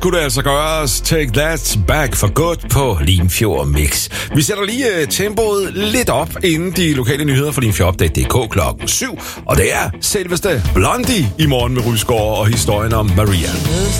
Kunne det altså gøres. Take That Back for Good på Limfjord Mix. Vi sætter lige tempoet lidt op, inden de lokale nyheder fra limfjordupdate.dk klokken 7. Og det er selveste Blondie i morgen med Rysgaard og historien om Maria.